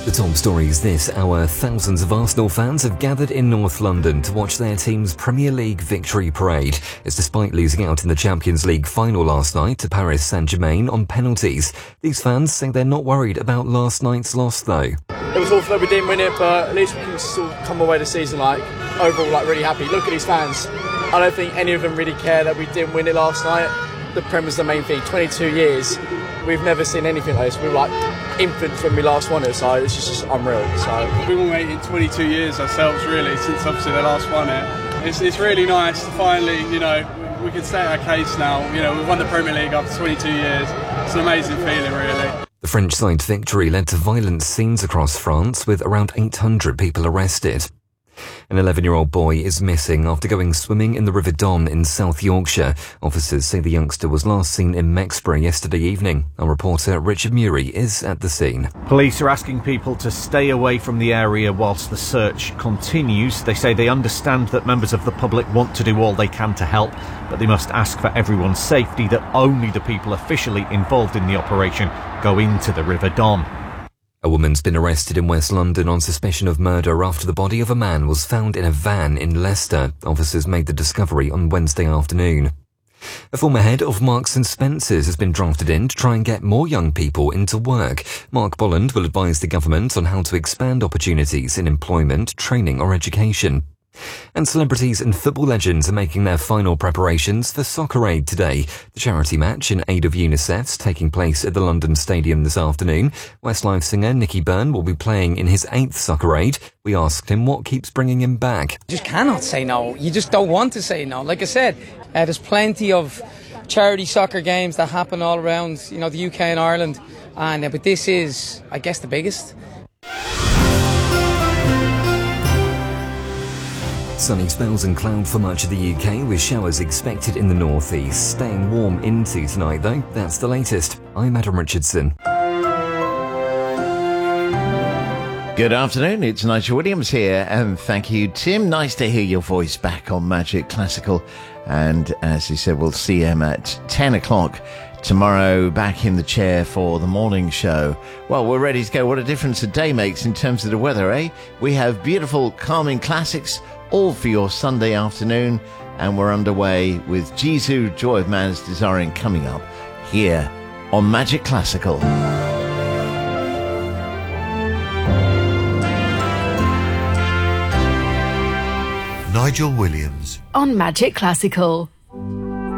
The top stories this hour. Thousands of Arsenal fans have gathered in North London to watch their team's Premier League victory parade. It's despite losing out in the Champions League final last night to Paris Saint-Germain on penalties. These fans say they're not worried about last night's loss though. It was awful that we didn't win it, but at least we can still come away the season overall really happy. Look at these fans. I don't think any of them really care that we didn't win it last night. The Prem was the main thing. 22 years, we've never seen anything like this. We were infants when we last won it, so it's just unreal. So we've been waiting 22 years ourselves, really, since obviously they last won it. It's really nice to finally, we can state our case now. We've won the Premier League after 22 years. It's an amazing feeling, really. The French side's victory led to violent scenes across France, with around 800 people arrested. An 11-year-old boy is missing after going swimming in the River Don in South Yorkshire. Officers say the youngster was last seen in Mexborough yesterday evening. Our reporter Richard Murray is at the scene. Police are asking people to stay away from the area whilst the search continues. They say they understand that members of the public want to do all they can to help, but they must ask for everyone's safety that only the people officially involved in the operation go into the River Don. A woman's been arrested in West London on suspicion of murder after the body of a man was found in a van in Leicester. Officers made the discovery on Wednesday afternoon. A former head of Marks & Spencer's has been drafted in to try and get more young people into work. Mark Bolland will advise the government on how to expand opportunities in employment, training or education. And celebrities and football legends are making their final preparations for Soccer Aid today. The charity match in aid of UNICEF's taking place at the London Stadium this afternoon. Westlife singer Nicky Byrne will be playing in his 8th Soccer Aid. We asked him what keeps bringing him back. You just cannot say no. You just don't want to say no. Like I said, there's plenty of charity soccer games that happen all around, the UK and Ireland. But this is, I guess, the biggest. Sunny spells and cloud for much of the UK, with showers expected in the northeast. Staying warm into tonight, though. That's the latest. I'm Adam Richardson. Good afternoon, it's Nigel Williams here, and thank you, Tim. Nice to hear your voice back on Magic Classical. And as he said, we'll see him at 10 o'clock tomorrow, back in the chair for the morning show. Well, we're ready to go. What a difference a day makes in terms of the weather, eh? We have beautiful, calming classics, all for your Sunday afternoon, and we're underway with Jisoo, Joy of Man's Desiring, coming up here on Magic Classical. Nigel Williams on Magic Classical.